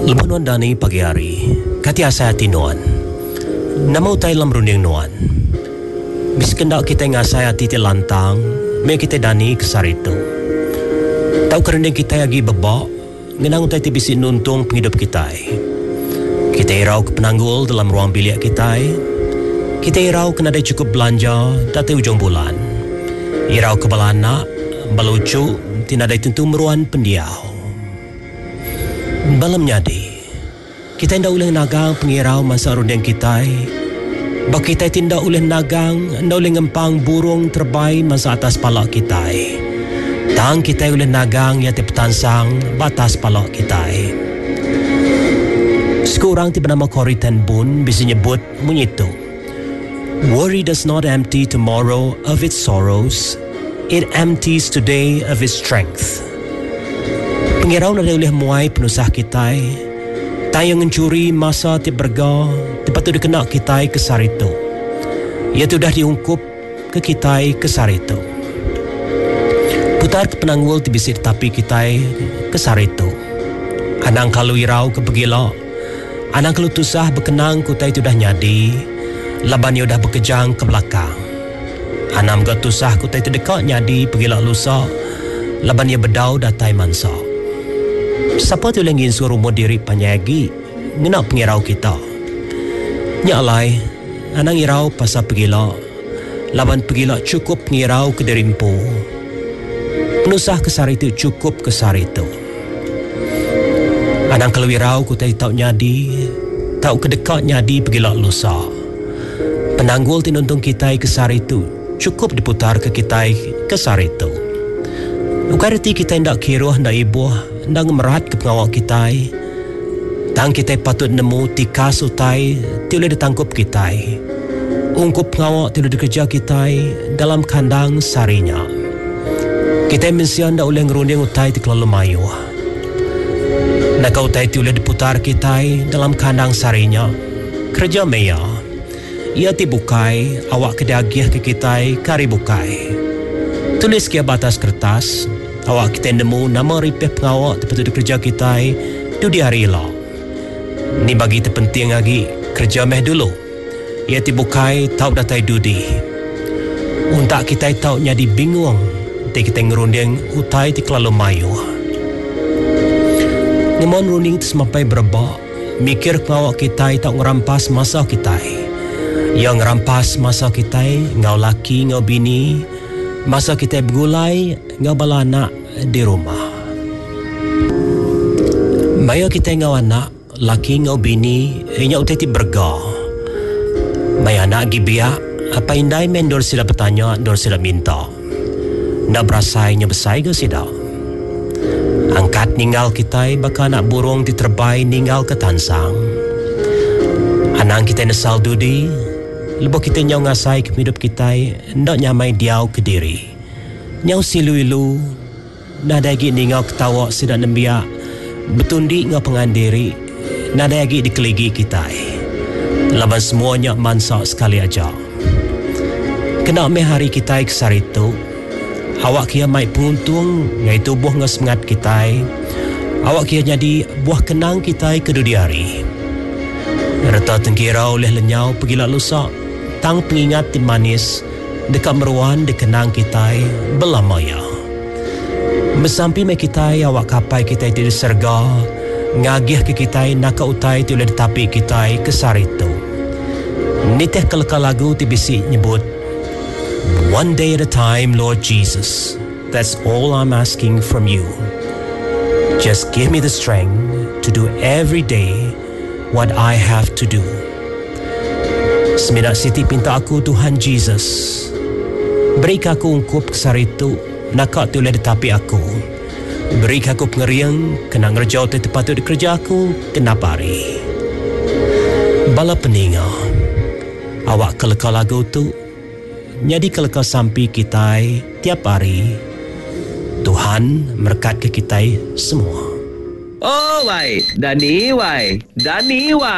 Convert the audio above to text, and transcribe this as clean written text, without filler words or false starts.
Lebanon Dani pagi hari, kati asai hati nuan. Nama utai lam runding nuan. Bis kendak kita ngasai hati ti lantang, me kita Dani kesar itu. Tau kerendeng kita lagi bebak, ngenang utai ti bisi nuntung penghidup kita. Kita irau ke penanggul dalam ruang bilik kita. Kita irau kena ada cukup belanja dati ujung bulan. Irau ke balanak, balucu, tina ada tentu meruan pendiau. Balam nyadi, kita tidak boleh nagang pengirau masa rundeng kita. Bak kita tidak boleh nagang, tidak boleh ngempang burung terbaik masa atas palak kita. Tang kita boleh nagang yang terpetansang batas palak kita. Sekurang tiba nama Corrie ten Boom bisa nyebut menyitu. Worry does not empty tomorrow of its sorrows. It empties today of its strength. Pengirau nak boleh muai penusah kita. Tayang mencuri masa ti berga, tepat tu dikena kita kesar itu. Ia tu dah diungkup ke kita kesar itu. Putar ke penanggul ti bisir tapi kita kesar itu. Anang kalau irau ke begila, anang kalau tusah berkenang kutai tu dah nyadi, laban ia dah berkejang ke belakang. Anam gat tusah kutai tu dekat nyadi begila lusa, laban ia bedau datai mansa. Siapa tu yang ingin suruh diri panyagi ngenak pengirau kita. Nyalai, anang irau pasal pegila, laban pegila cukup pengirau ke derimpu. Penusah kesar itu cukup kesar itu. Anang kalau irau ku tak nyadi, tak kedekat nyadi pegila lusa. Penanggul tinuntung kita kesar itu cukup diputar ke kita kesar itu. Ukariti kita hendak kiruh, hendak ibuh, hendak merat ke pengawal kita. Tang kita patut nemu tika sutai, tiada ditangkup kita. Ungkup pengawal tiada dikerja kita dalam kandang sarinya. Kita mensian hendak oleh ngerunding utai ti kelalu mayu. Nak utai tiada diputar kita dalam kandang sarinya. Kerja meya. Ia ti bukai, awak kedagih ke kita kari bukai. Tulis ke batas kertas, awak kita nemu nama ripeh pengawak tempat tu kerja kita tu di hari lah. Ni bagi terpenting lagi kerja meh dulu. Ia tibukai tau datai dudi. Untak kita tau nyadi bingung, ti kita ngerunding utai ti kelalu mayu. Ngemon runding tu semampai berebak, mikir pengawak kita tau ngerampas masa kita. Yang ngerampas masa kita, ngau laki, ngau bini, masa kita bergulai, ngau bala anak di rumah. Maya kita ngau anak, laki ngau bini, inya utai ti berga. Maya anak gibiak, apa indai mendor sila bertanya, dor sila minta. Nak berasai nya besai ke sida? Angkat ninggal kita, baka anak burung diterbai ninggal ke tansang. Anang kita nesal dudi, lepas kita nyau ngasai ke hidup kita, ndak nyamai diau ke diri. Nyau silu-ilu, nada lagi ningau ketawa sidak nembiak, betundi ngau pengandiri, nada lagi dikeligi kita. Laban semuanya mansak sekali aja. Kena me hari kita kesar itu, awak kia mai penguntung, ngai tubuh ngau semangat kita, awak kia jadi buah kenang kita kedua hari. Reta tengkirau oleh lenyau pergilah lusa, tang pengingat tim manis dekat meruan dikenang kita belamaya. Mesampi me kita awak kapai kita di serga, ngagih ke kita nak utai ti oleh tapi kita kesar itu. Niteh kelekal lagu ti bisi nyebut, one day at a time, Lord Jesus. That's all I'm asking from you. Just give me the strength to do every day what I have to do. Seminat siti pinta aku Tuhan Jesus, beri aku ungkup kesar itu, nak tu oleh tetapi aku. Beri aku pengeriang, kena ngerjau te tepat tu dikerja aku, kena pari. Bala peninga, awak kelekal lagu tu, jadi kelekal sampai kita tiap hari. Tuhan berkat ke kita semua. Oh, wai, Dani, wai.